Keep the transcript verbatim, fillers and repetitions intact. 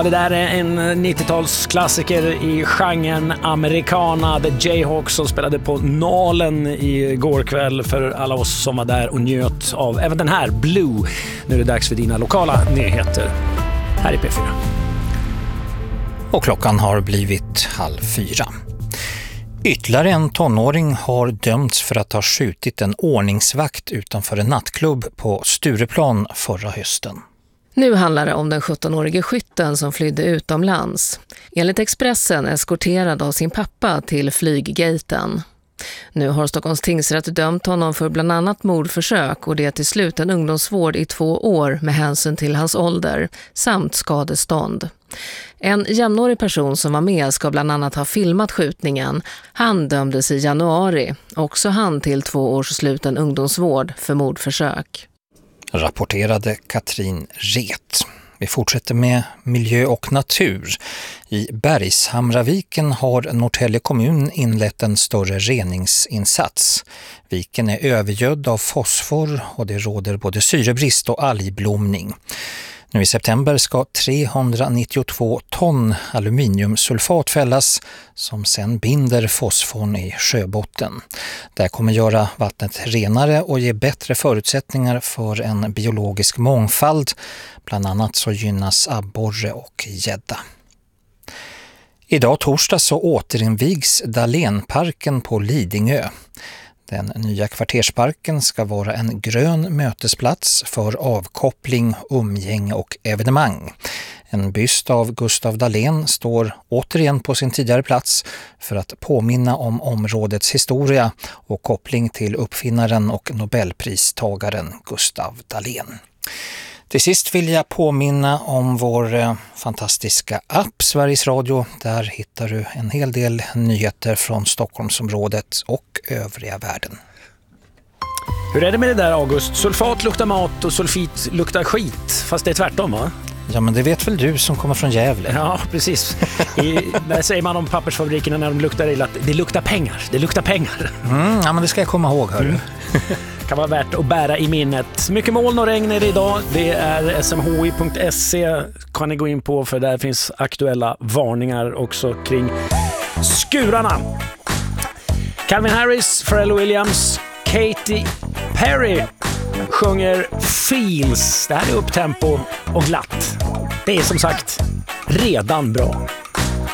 Det där är en nittiotalsklassiker i genren americana. The Jayhawks som spelade på Nalen i går kväll för alla oss som var där och njöt av även den här Blue. Nu är det dags för dina lokala nyheter här i P fyra. Och klockan har blivit halv fyra. Ytterligare en tonåring har dömts för att ha skjutit en ordningsvakt utanför en nattklubb på Stureplan förra hösten. Nu handlar det om den sjuttonårige skytten som flydde utomlands. Enligt Expressen eskorterad av sin pappa till flyggaten. Nu har Stockholms tingsrätt dömt honom för bland annat mordförsök och det till slut en ungdomsvård i två år med hänsyn till hans ålder samt skadestånd. En jämnårig person som var med ska bland annat ha filmat skjutningen. Han dömdes i januari, också han till två års sluten ungdomsvård för mordförsök. Rapporterade Katrin Ret. Vi fortsätter med miljö och natur. I Bergshamraviken har Norrtälje kommun inlett en större reningsinsats. Viken är övergödd av fosfor och det råder både syrebrist och algblomning. Nu i september ska trehundranittiotvå ton aluminiumsulfat fällas som sen binder fosforn i sjöbotten. Det kommer göra vattnet renare och ge bättre förutsättningar för en biologisk mångfald. Bland annat så gynnas abborre och gädda. Idag torsdag så återinvigs Dahlénparken på Lidingö. Den nya kvartersparken ska vara en grön mötesplats för avkoppling, umgänge och evenemang. En byst av Gustav Dahlén står återigen på sin tidigare plats för att påminna om områdets historia och koppling till uppfinnaren och nobelpristagaren Gustav Dahlén. Till sist vill jag påminna om vår fantastiska app Sveriges Radio. Där hittar du en hel del nyheter från Stockholmsområdet och övriga världen. Hur är det med det där, August? Sulfat luktar mat och sulfit luktar skit. Fast det är tvärtom, va? Ja, men det vet väl du som kommer från Gävle. Ja, precis. I, där säger man om pappersfabrikerna när de luktar illa att det luktar pengar. Det luktar pengar. Mm, ja, men det ska jag komma ihåg, hörru. Mm. Kan vara värt att bära i minnet. Mycket moln och regn är det idag. Det är s m h i punkt se kan ni gå in på för där finns aktuella varningar också kring skurarna. Calvin Harris, Pharrell Williams, Katy Perry sjunger Feels. Det här är upptempo och glatt. Det är som sagt redan bra.